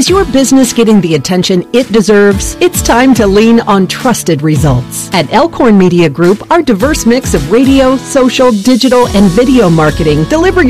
Is your business getting the attention it deserves? It's time to lean on trusted results. At Elkhorn Media Group, our diverse mix of radio, social, digital, and video marketing deliver